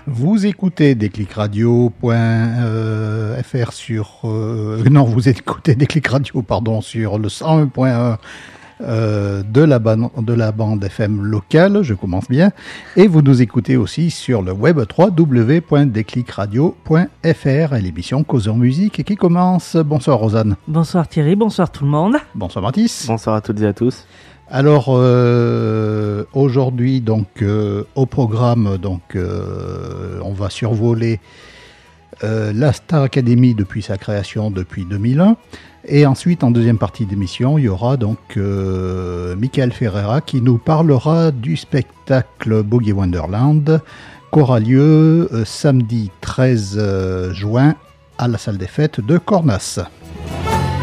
Vous écoutez déclicradio.fr sur... non, vous écoutez Déclic Radio, pardon, sur le 101.1 de la bande FM locale, je commence bien. Et vous nous écoutez aussi sur le web www.déclicradio.fr et l'émission Causons Musique qui commence. Bonsoir Rosanne. Bonsoir Thierry, bonsoir tout le monde. Bonsoir Mathis. Bonsoir à toutes et à tous. Alors aujourd'hui donc au programme on va survoler la Star Academy depuis sa création depuis 2001 et ensuite en deuxième partie d'émission il y aura donc Michael Ferreira qui nous parlera du spectacle Boogie Wonderland qui aura lieu samedi 13 juin à la salle des fêtes de Cornas.